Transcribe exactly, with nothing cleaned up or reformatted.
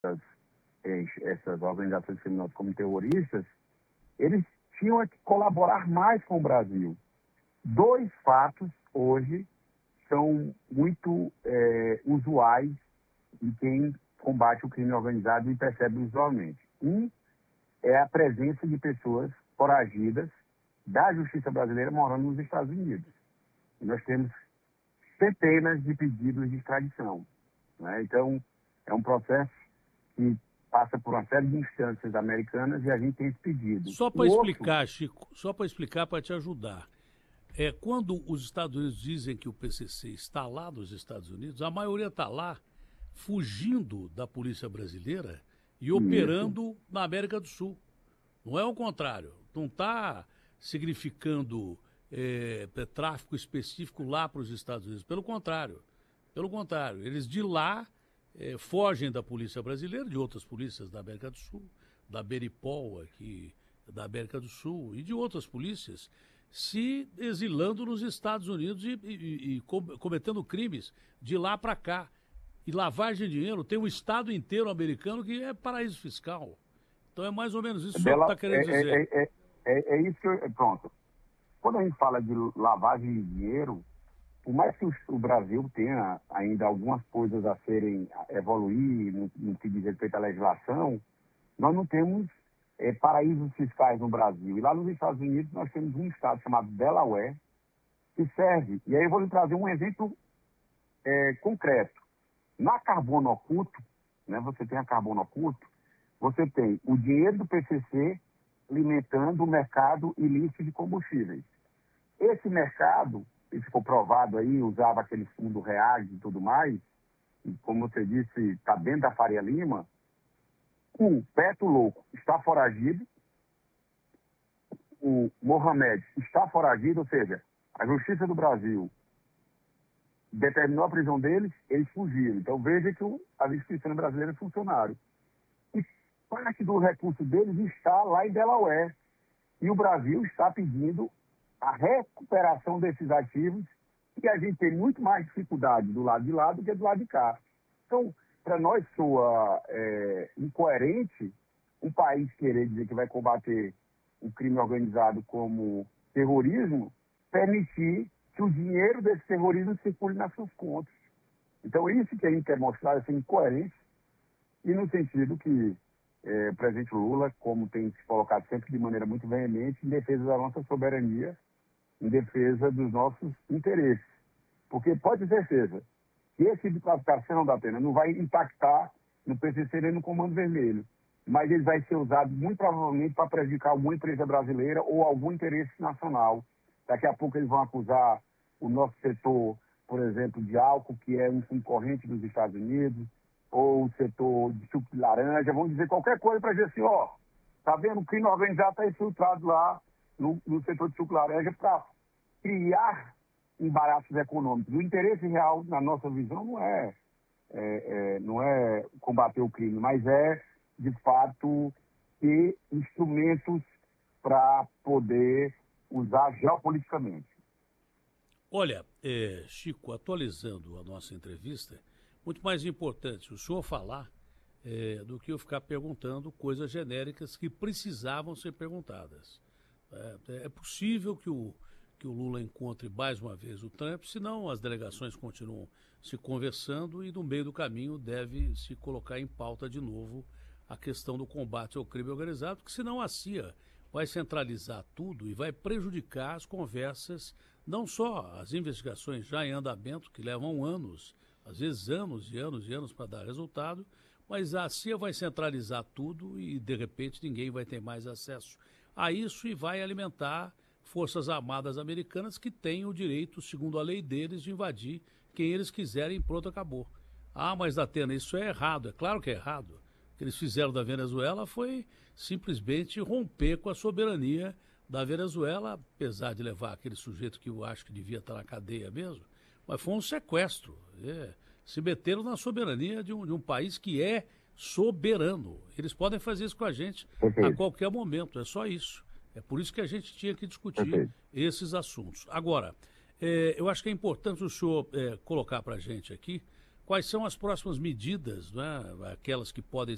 essas organizações criminosas como terroristas, eles tinham que colaborar mais com o Brasil. Dois fatos hoje são muito é, usuais de quem combate o crime organizado e percebe usualmente. Um é a presença de pessoas foragidas da justiça brasileira morando nos Estados Unidos. E nós temos centenas de pedidos de extradição, né? Então, é um processo que passa por uma série de instâncias americanas e a gente tem esse pedido. Só para explicar, outro... Chico, só para explicar, para te ajudar. É, quando os Estados Unidos dizem que o P C C está lá nos Estados Unidos, a maioria está lá fugindo da polícia brasileira e operando Isso. na América do Sul. Não é o contrário. Não está significando é, tráfico específico lá para os Estados Unidos. Pelo contrário. Pelo contrário. Eles de lá é, fogem da polícia brasileira, de outras polícias da América do Sul, da Beripol aqui, da América do Sul e de outras polícias, se exilando nos Estados Unidos e, e, e cometendo crimes de lá para cá. E lavagem de dinheiro, tem um estado inteiro americano que é paraíso fiscal. Então é mais ou menos isso que o senhor está querendo é, dizer. É, é, é, é isso que eu... Pronto. Quando a gente fala de lavagem de dinheiro, por mais que o, o Brasil tenha ainda algumas coisas a serem, a evoluir no, no que diz respeito à legislação, nós não temos é, paraísos fiscais no Brasil. E lá nos Estados Unidos nós temos um estado chamado Delaware, que serve. E aí eu vou lhe trazer um exemplo é, concreto. Na carbono oculto, né, você tem a carbono oculto, você tem o dinheiro do P C C alimentando o mercado ilícito de combustíveis. Esse mercado, isso ficou provado aí, usava aquele fundo REAG e tudo mais, e como você disse, está dentro da Faria Lima, o Beto Louco está foragido, o Mohamed está foragido, ou seja, a Justiça do Brasil determinou a prisão deles, eles fugiram. Então veja que a justiça brasileira é funcionário. E parte do recurso deles está lá em Delaware. E o Brasil está pedindo a recuperação desses ativos, e a gente tem muito mais dificuldade do lado de lá do que do lado de cá. Então, para nós soa é, incoerente um país querer dizer que vai combater o crime organizado como terrorismo, permitir que o dinheiro desse terrorismo circule nas suas contas. Então, isso que a gente quer mostrar, essa incoerência, e no sentido que é, o presidente Lula, como tem se colocado sempre de maneira muito veemente, em defesa da nossa soberania, em defesa dos nossos interesses. Porque pode ter certeza que esse tipo de classificação da pena não vai impactar no P C C nem no Comando Vermelho, mas ele vai ser usado muito provavelmente para prejudicar alguma empresa brasileira ou algum interesse nacional. Daqui a pouco eles vão acusar o nosso setor, por exemplo, de álcool, que é um concorrente dos Estados Unidos, ou o setor de suco de laranja, vão dizer qualquer coisa para dizer assim, ó, tá vendo, o crime organizado está infiltrado lá no, no setor de suco de laranja para criar embaraços econômicos. O interesse real, na nossa visão, não é, é, é, não é combater o crime, mas é, de fato, ter instrumentos para poder usar geopoliticamente. Olha, é, Chico, atualizando a nossa entrevista, muito mais importante o senhor falar é, do que eu ficar perguntando coisas genéricas que precisavam ser perguntadas. É, é possível que o, que o Lula encontre mais uma vez o Trump, senão as delegações continuam se conversando e no meio do caminho deve se colocar em pauta de novo a questão do combate ao crime organizado, porque senão a C I A vai centralizar tudo e vai prejudicar as conversas, não só as investigações já em andamento, que levam anos, às vezes anos e anos e anos para dar resultado, mas a C I A vai centralizar tudo e, de repente, ninguém vai ter mais acesso a isso e vai alimentar forças armadas americanas que têm o direito, segundo a lei deles, de invadir quem eles quiserem e pronto, acabou. Ah, mas, Datena, isso é errado. É claro que é errado. O que eles fizeram da Venezuela foi simplesmente romper com a soberania da Venezuela, apesar de levar aquele sujeito que eu acho que devia estar na cadeia mesmo, mas foi um sequestro. É, se meteram na soberania de um, de um país que é soberano. Eles podem fazer isso com a gente Perfeito. a qualquer momento, é só isso. É por isso que a gente tinha que discutir Perfeito. esses assuntos. Agora, é, eu acho que é importante o senhor é, colocar para a gente aqui quais são as próximas medidas, né, aquelas que podem